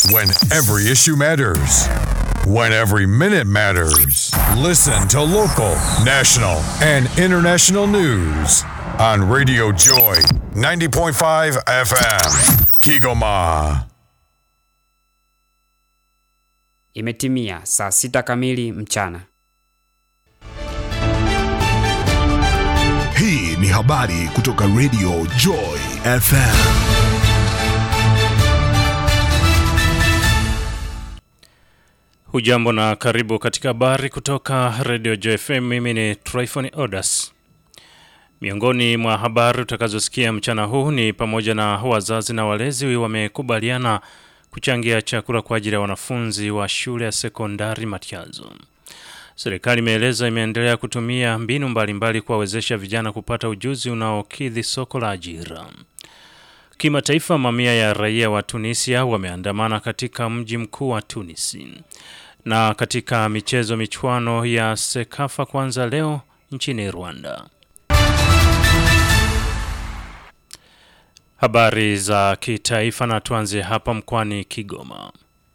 When every issue matters. When every minute matters. Listen to local, national, and international news on Radio Joy 90.5 FM. Kigoma. Imetimia saa 6 kamili mchana. Hii ni habari kutoka Radio Joy FM. Hujambo na karibu katika habari kutoka Radio Joy FM. Mimi ni Tryphon Odas. Miongoni mwa habari utakazosikia mchana huu ni pamoja na wazazi na walezi wamekubaliana kuchangia chakula kwa ajili ya wanafunzi wa shule ya sekondari Matiazo. Serikali imeeleza imeendelea kutumia mbinu mbalimbali kuwawezesha vijana kupata ujuzi unaokidhi soko la ajira. Kimataifa, mamia ya raia wa Tunisia wameandamana katika mji mkuu wa Tunisi. Na katika michuano ya Sekafa kwanza leo nchini Rwanda. Habari za kitaifa na tuanze hapa mkoani Kigoma.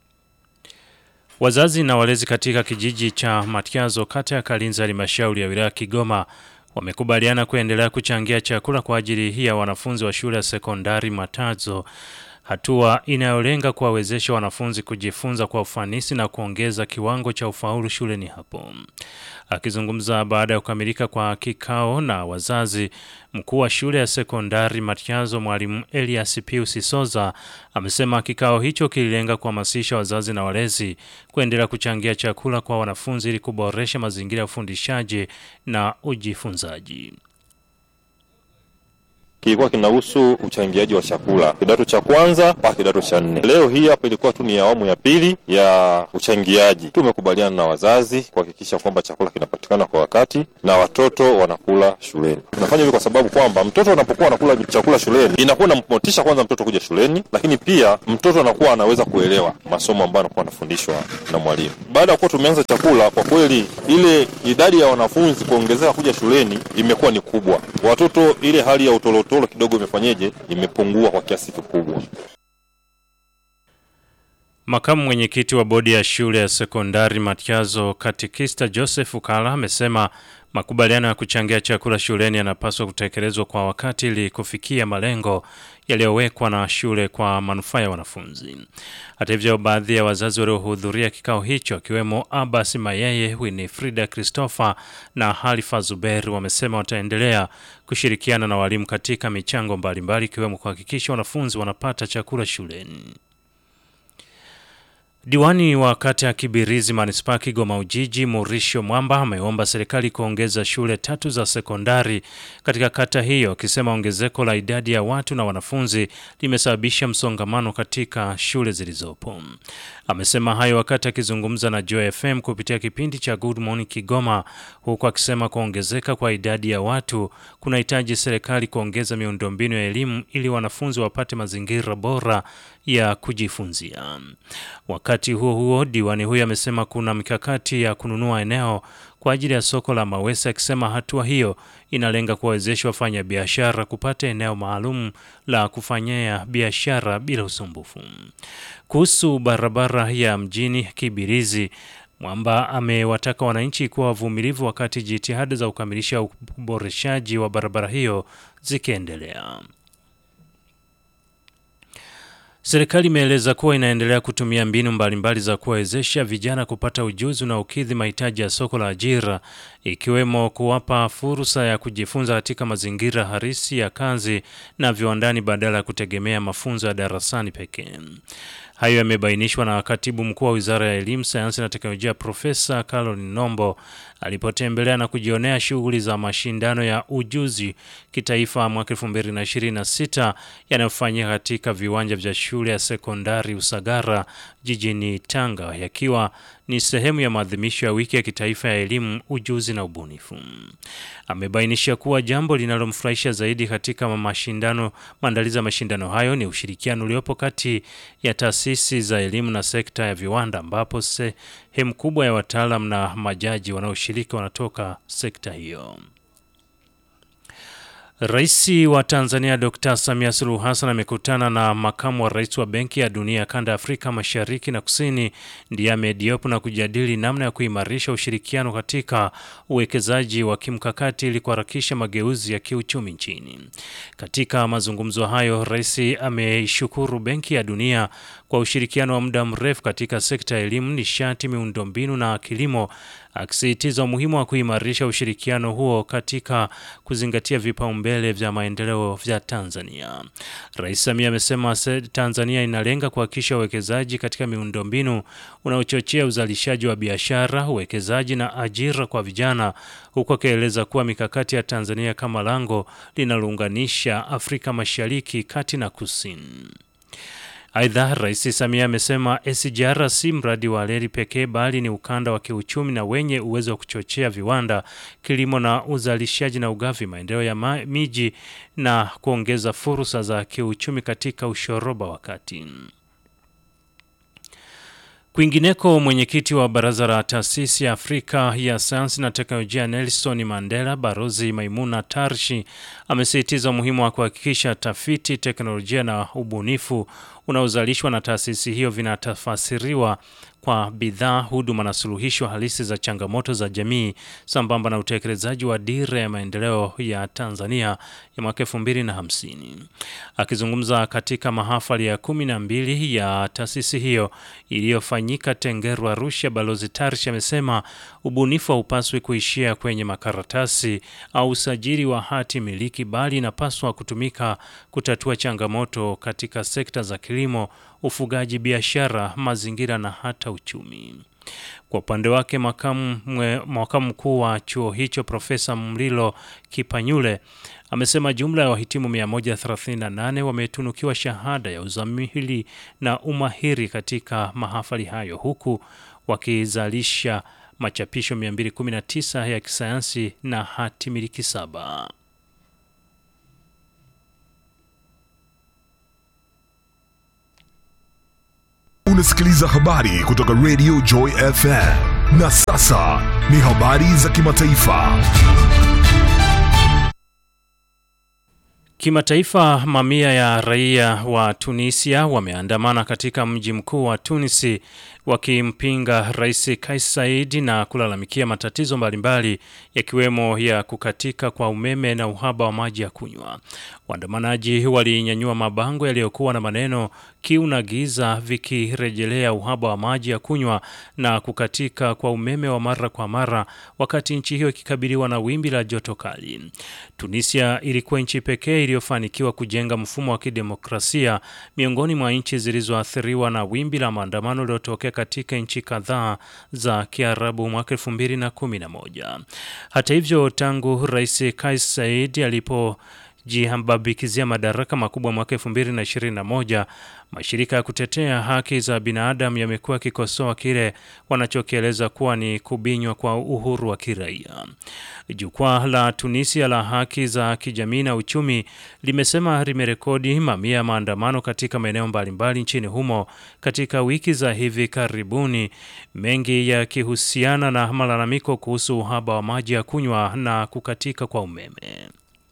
Wazazi na walezi katika kijiji cha Matiazo kata ya Kalinza halmashauri ya wilaya Kigoma wamekubaliana kuendelea kuchangia chakula kwa ajili ya wanafunzi wa shule ya sekondari Matiazo, hatua inayolenga kuwawezesha wanafunzi kujifunza kwa ufanisi na kuongeza kiwango cha ufaulu shuleni hapo. Akizungumza baada ya kukamilika kwa kikao na wazazi, mkuu wa shule ya sekondari Matiazo Mwalimu Elias Pius Soza amesema kikao hicho kililenga kuhamasisha wazazi na walezi kuendelea kuchangia chakula kwa wanafunzi ili kuboresha mazingira ya ufundishaji na ujifunzaji. Kilikuwa kinahusu uchangiaji wa chakula kidato cha kwanza mpaka kidato cha 4. Leo hii hapa ilikuwa tu ni awamu ya pili ya uchangiaji. Tumekubaliana na wazazi kuhakikisha kwamba chakula kinapatikana kwa wakati na watoto wanakula shuleni. Tunafanya hivi kwa sababu kwamba mtoto anapokuwa anakula chakula shuleni inakuwa na motisha kwanza mtoto kuja shuleni, lakini pia mtoto anakuwa anaweza kuelewa masomo ambayo anakuwa anafundishwa na mwalimu. Baada ya kuwa tumeanza chakula, kwa kweli ile idadi ya wanafunzi kuongezeka kuja shuleni imekuwa ni kubwa. Watoto ile hali ya utolo kidogo imefanyeje, imepungua kwa kiasi kikubwa. Makamu mwenyekiti wa bodi ya shule ya sekondari Matiazo Katikista Joseph Kala amesema makubaliano ya kuchangia chakula shuleni yanapaswa kutekelezwa kwa wakati ili kufikia malengo yaliyowekwa na shule kwa manufaa ya wanafunzi. Hata hivyo, baadhi ya wazazi waliohudhuria kikao hicho akiwemo Abbas Mayeye, Winifrida Christopher na Halifa Zuberi wamesema wataendelea kushirikiana na walimu katika michango mbalimbali ikiwemo kuhakikisha wanafunzi wanapata chakula shuleni. Diwani wa kata ya Kibirizi Manispaa Kigoma Ujiji Murisho Mwamba ameomba serikali kuongeza shule 3 za sekondari katika kata hiyo, akisema ongezeko la idadi ya watu na wanafunzi limesababisha msongamano katika shule zilizopo. Amesema hayo wakati akizungumza na Joy FM kupitia kipindi cha Good Morning Kigoma, huku akisema kuongezeka kwa idadi ya watu kunahitaji serikali kuongeza miundombinu ya elimu ili wanafunzi wapate mazingira bora ya kujifunzia. Wakati huo huo, diwani huyo amesema kuna mikakati ya kununua eneo kwa ajili ya soko la Mawesa, akisema hatua hiyo inalenga kuwawezesha wafanya biashara kupata eneo maalum la kufanyia biashara bila usumbufu. Kuhusu barabara ya mjini Kibirizi, Mwamba amewataka wananchi kuwa wavumilivu wakati jitihada za kukamilisha uboreshaji wa barabara hiyo zikiendelea. Serikali imeeleza kuwa inaendelea kutumia mbinu mbalimbali za kuwawezesha vijana kupata ujuzi unaokidhi mahitaji ya soko la ajira, ikiwemo kuwapa fursa ya kujifunza katika mazingira halisi ya kazi na viwandani badala ya kutegemea mafunzo ya darasani pekee. Hayo yamebainishwa na katibu mkuu wa Wizara ya Elimu, Sayansi na Teknolojia Profesa Caroline Nombo alipotembelea na kujionea shughuli za mashindano ya ujuzi kitaifa mwaka 2026 yanayofanyika katika viwanja vya shule ya sekondari Usagara jijini Tanga, yakiwa ni sehemu ya maadhimisho ya wiki ya kitaifa ya elimu, ujuzi na ubunifu. Amebainisha kuwa jambo linalomfurahisha zaidi katika maandalizi ya mashindano hayo ni ushirikiano uliopo kati ya taasisi za elimu na sekta ya viwanda, ambapo sehemu kubwa ya wataalamu na majaji wanaoshiriki wanatoka sekta hiyo. Rais wa Tanzania Dr. Samia Suluhu Hassan amekutana na makamu wa rais wa Benki ya Dunia kanda Afrika Mashariki na Kusini Ndiame Diop na kujadili namna ya kuimarisha ushirikiano katika uwekezaji wa kimkakati ili kuharakisha mageuzi ya kiuchumi nchini. Katika mazungumzo hayo, rais ameishukuru Benki ya Dunia kwa ushirikiano wa muda mrefu katika sekta ya elimu, nishati, miundombinu na kilimo, akisisitiza umuhimu wa kuimarisha ushirikiano huo katika kuzingatia vipaumbele vya maendeleo vya Tanzania. Rais Samia amesema Tanzania inalenga kuhakikisha uwekezaji katika miundombinu unaochochea uzalishaji wa biashara, uwekezaji na ajira kwa vijana, huku akieleza kuwa mikakati ya Tanzania kama lango linalounganisha Afrika Mashariki, Kati na Kusini. Aidha, Rais Samia amesema SGR si mradi wa reli pekee bali ni ukanda wa kiuchumi na wenye uwezo wa kuchochea viwanda, kilimo na uzalishaji na ugavi maendeleo ya miji na kuongeza fursa za kiuchumi katika ushoroba wa kati. Kwingineko, mwenyekiti wa Baraza la Taasisi ya Afrika ya Sayansi na Teknolojia Nelson Mandela Barozi Maimuna Tarshi amesisitiza umuhimu wa kuhakikisha tafiti, teknolojia na ubunifu unaozalishwa na taasisi hiyo vinatafasiriwa kwa bidhaa, huduma na suluhisho halisi za changamoto za jamii sambamba na utekelezaji wa dira ya maendeleo ya Tanzania ya mwaka 2050. Akizungumza katika mahafali ya 12 ya taasisi hiyo iliyofanyika Tengeru, Arusha, Balozi Tarshi amesema ubunifu haupaswi kuishia kwenye makaratasi au usajili wa hati miliki bali inapaswa kutumika kutatua changamoto katika sekta za kilimo, ufugaji, biashara, mazingira na hata uchumi. Kwa upande wake, makamu mkuu wa chuo hicho Profesa Mlilo Kipanyule amesema jumla ya wahitimu 138 wametunukiwa shahada ya uzamili na umahiri katika mahafali hayo, huku wakizalisha machapisho 219 ya kisayansi na hati miliki 7. Unasikiliza habari kutoka Radio Joy FM. Na sasa ni habari za kimataifa. Kimataifa, mamia ya raia wa Tunisia wameandamana katika mji mkuu wa Tunisi wakimpinga Rais Kais Saied na kulalamikia matatizo mbalimbali yakiwemo ya kukatika kwa umeme na uhaba wa maji ya kunywa. Waandamanaji walinyanyua mabango yaliyokuwa na maneno kiu na giza, vikirejelea uhaba wa maji ya kunywa na kukatika kwa umeme wa mara kwa mara wakati nchi hiyo ikikabiliwa na wimbi la joto kali. Tunisia ilikuwa nchi pekee iliyofanikiwa kujenga mfumo wa kidemokrasia miongoni mwa nchi zilizoathiriwa na wimbi la maandamano lililotokea katika nchi kadhaa za Kiarabu mwaka 2011. Hata hivyo, tangu Rais Kais Saied alipojihambabikizia madaraka makubwa mwaka 2021, mashirika ya kutetea haki za binadamu yamekuwa yakikosoa kile wanachokieleza kuwa ni kubinywa kwa uhuru wa kiraia. Jukwaa la Tunisia la haki za kijamii na uchumi limesema limerekodi mamia ya maandamano katika maeneo mbalimbali nchini humo katika wiki za hivi karibuni, mengi yakihusiana na malalamiko kuhusu uhaba wa maji ya kunywa na kukatika kwa umeme.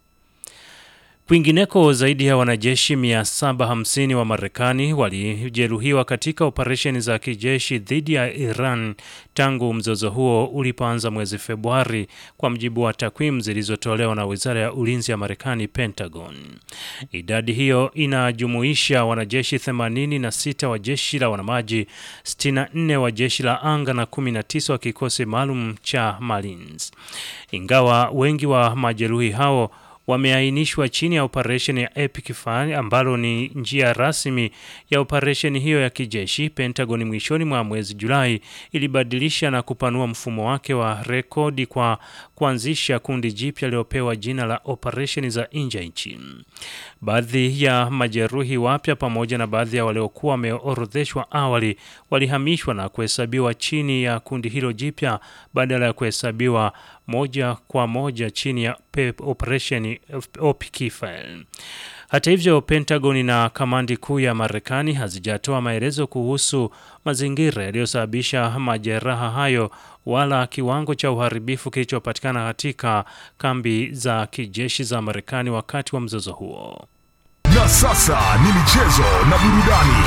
Kwingineko, zaidi ya wanajeshi 750 wa Marekani walijeruhiwa katika operesheni za kijeshi dhidi ya Iran tangu mzozo huo ulipoanza mwezi Februari, kwa mjibu wa takwimu zilizotolewa na Wizara ya Ulinzi ya Marekani, Pentagon. Idadi hiyo inajumuisha wanajeshi 86 wa jeshi la wanamaji, 64 wa jeshi la anga na 19 wa kikosi maalum cha Marines. Ingawa wengi wa majeruhi hao wameainishwa chini ya operesheni ya Epic Fire ambalo ni njia rasmi ya operesheni hiyo ya kijeshi, Pentagon mwishoni mwa mwezi Julai ilibadilisha na kupanua mfumo wake wa rekodi kwa kuanzisha kundi jipya lililopewa jina la operesheni za nje nchi. Baadhi ya majeruhi wapya pamoja na baadhi ya waliokuwa wameorodheshwa awali walihamishwa na kuhesabiwa chini ya kundi hilo jipya badala ya kuhesabiwa moja kwa moja chini ya operesheni Epic Fire. Hata hivyo, Pentagon na kamandi kuu ya Marekani hazijatoa maelezo kuhusu mazingira yaliyosababisha majeraha hayo wala kiwango cha uharibifu kilichopatikana katika kambi za kijeshi za Marekani wakati wa mzozo huo. Na sasa ni michezo na burudani.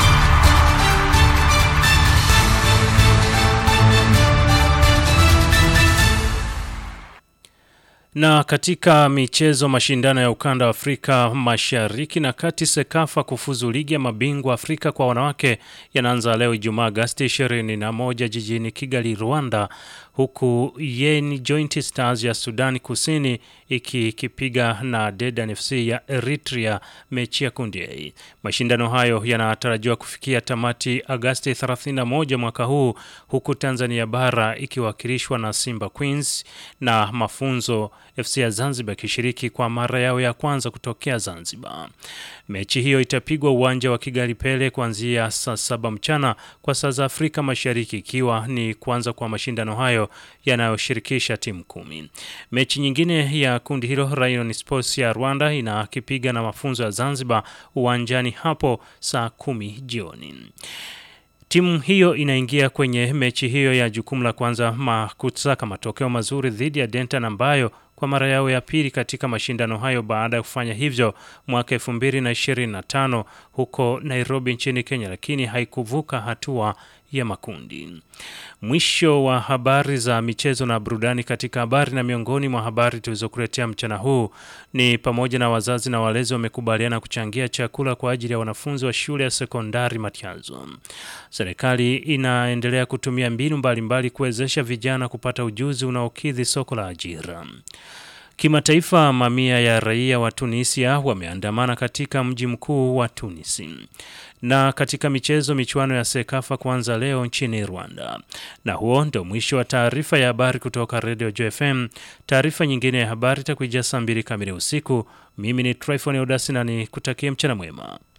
Na katika michezo, mashindano ya ukanda wa Afrika Mashariki na Kati Sekafa kufuzu ligi ya mabingwa Afrika kwa wanawake yanaanza leo Ijumaa Agosti 21 jijini Kigali, Rwanda, huku Yen Joint Stars ya Sudan Kusini ikipiga na Dedan FC ya Eritrea mechi ya kundi A. Mashindano hayo yanatarajiwa kufikia tamati Agosti 31 mwaka huu, huku Tanzania bara ikiwakilishwa na Simba Queens na Mafunzo FC ya Zanzibar kishiriki kwa mara yao ya kwanza kutokea Zanzibar. Mechi hiyo itapigwa uwanja wa Kigali Pele kuanzia saa 7 mchana kwa saa za Afrika Mashariki, ikiwa ni kwanza kwa mashindano hayo yanayoshirikisha timu 10. Mechi nyingine ya kundi hilo, Rayon Sports ya Rwanda inakipiga na Mafunzo ya Zanzibar uwanjani hapo saa 10 jioni. Timu hiyo inaingia kwenye mechi hiyo ya jukumu la kwanza kusaka matokeo mazuri dhidi ya Denton ambayo kwa mara yao ya pili katika mashindano hayo baada ya kufanya hivyo mwaka 2025 huko Nairobi nchini Kenya, lakini haikuvuka hatua ya makundi. Mwisho wa habari za michezo na burudani. Katika habari na miongoni mwa habari tulizokuletea mchana huu ni pamoja na wazazi na walezi wamekubaliana kuchangia chakula kwa ajili ya wanafunzi wa shule ya sekondari Matiazo. Serikali inaendelea kutumia mbinu mbalimbali kuwezesha vijana kupata ujuzi unaokidhi soko la ajira. Kimataifa, mamia ya raia wa Tunisia wameandamana katika mji mkuu wa Tunisi. Na katika michezo, michuano ya Sekafa kuanza leo nchini Rwanda. Na huo ndio mwisho wa taarifa ya habari kutoka Radio Joy FM. Taarifa nyingine ya habari itakujia saa 2 kamili usiku. Mimi ni Tryphon Odasi na nikutakie mchana mwema.